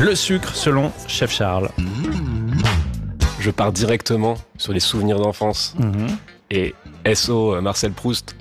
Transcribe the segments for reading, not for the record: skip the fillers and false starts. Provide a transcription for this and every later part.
Le sucre selon Chef Charles. Je pars directement sur les souvenirs d'enfance. Et SO Marcel Proust.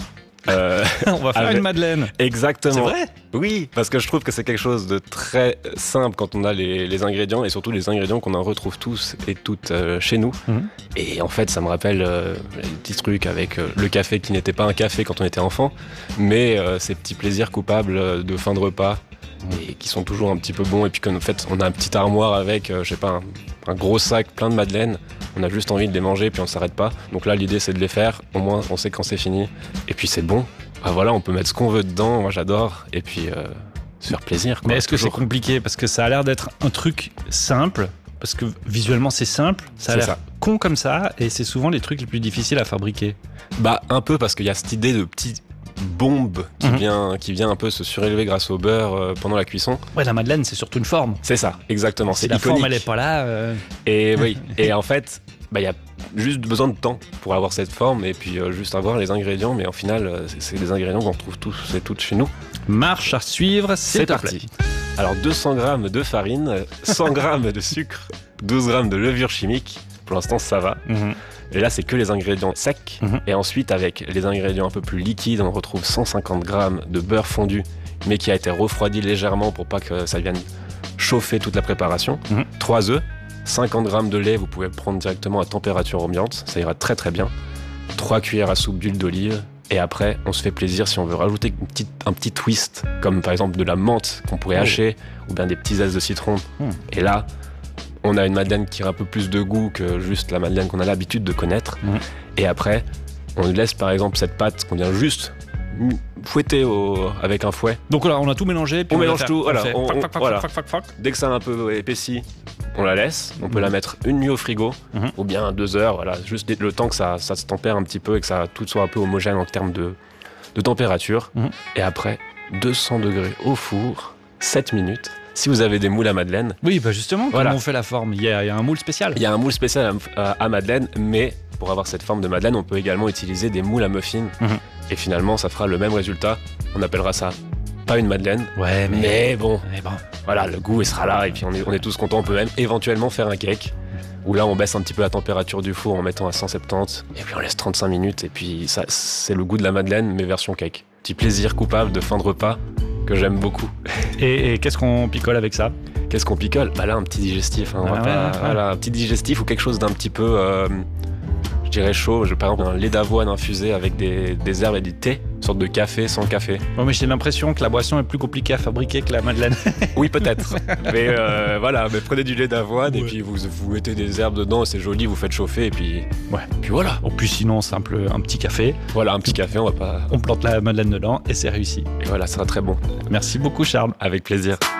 On va faire une madeleine. Exactement. C'est vrai ? Oui, parce que je trouve que c'est quelque chose de très simple quand on a les ingrédients, et surtout les ingrédients qu'on en retrouve tous et toutes chez nous. Et en fait, ça me rappelle les petits trucs avec le café qui n'était pas un café quand on était enfant, mais ces petits plaisirs coupables de fin de repas et qui sont toujours un petit peu bons. Et puis qu'en fait, on a un petit armoire avec, je sais pas, un gros sac plein de madeleines. On a juste envie de les manger, puis on ne s'arrête pas. Donc là, l'idée, c'est de les faire. Au moins, on sait quand c'est fini. Et puis, c'est bon. Ah, voilà, on peut mettre ce qu'on veut dedans. Moi, j'adore. Et puis, se faire plaisir, quoi. Mais est-ce que c'est compliqué ? Parce que ça a l'air d'être un truc simple. Parce que visuellement, c'est simple. Ça a l'air con comme ça. Et c'est souvent les trucs les plus difficiles à fabriquer. Bah, un peu, parce qu'il y a cette idée de petite bombe qui vient un peu se surélever grâce au beurre pendant la cuisson. Ouais, la madeleine, c'est surtout une forme. C'est ça, exactement. Si c'est la iconique. forme, elle est pas là. Et oui, et en fait, il y a juste besoin de temps pour avoir cette forme et puis juste avoir les ingrédients. Mais au final, c'est des ingrédients qu'on retrouve tous et toutes chez nous. Marche à suivre, c'est parti. Alors 200 grammes de farine, 100 grammes de sucre, 12 grammes de levure chimique. Pour l'instant, ça va. Et là, c'est que les ingrédients secs. Et ensuite, avec les ingrédients un peu plus liquides, on retrouve 150 grammes de beurre fondu, mais qui a été refroidi légèrement pour pas que ça vienne chauffer toute la préparation. 3 œufs, 50 grammes de lait, vous pouvez le prendre directement à température ambiante, ça ira très très bien. 3 cuillères à soupe d'huile d'olive. Et après, on se fait plaisir si on veut rajouter un petit twist, comme par exemple de la menthe qu'on pourrait hacher, ou bien des petits zestes de citron. Et là, on a une madeleine qui a un peu plus de goût que juste la madeleine qu'on a l'habitude de connaître. Et après, on laisse par exemple cette pâte qu'on vient juste fouetter avec un fouet. Donc là, on a tout mélangé. Puis on mélange tout. Voilà. Voilà. Dès que ça a un peu épaissi, on la laisse. On peut la mettre une nuit au frigo ou bien 2 heures. Voilà, juste le temps que ça se tempère un petit peu et que tout soit un peu homogène en termes de température. Et après, 200 degrés au four, 7 minutes. Si vous avez des moules à madeleine... Oui, bah justement, comment on fait la forme ? Il y a un moule spécial. Il y a un moule spécial à madeleine, mais pour avoir cette forme de madeleine, on peut également utiliser des moules à muffins. Et finalement, ça fera le même résultat. On appellera ça pas une madeleine. Ouais, mais bon. Voilà, le goût, il sera là. Et puis on est tous contents. On peut même éventuellement faire un cake. Où là, on baisse un petit peu la température du four en mettant à 170. Et puis on laisse 35 minutes. Et puis ça, c'est le goût de la madeleine, mais version cake. Petit plaisir coupable de fin de repas que j'aime beaucoup. Et qu'est-ce qu'on picole avec ça ? Qu'est-ce qu'on picole ? Bah là, un petit digestif. Voilà, un petit digestif ou quelque chose d'un petit peu, je dirais chaud. Par exemple, un lait d'avoine infusé avec des herbes et du thé, une sorte de café sans café. Bon, mais j'ai l'impression que la boisson est plus compliquée à fabriquer que la madeleine. Oui, peut-être. Mais voilà, mais prenez du lait d'avoine et puis vous mettez des herbes dedans, c'est joli, vous faites chauffer et puis puis voilà. Ou puis sinon, un petit café. Voilà, un petit café, on plante la madeleine dedans et c'est réussi. Et voilà, ça sera très bon. Merci beaucoup, Charles. Avec plaisir.